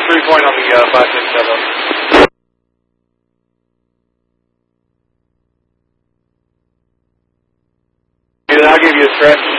3-point on the 567. I'll give you a stretch.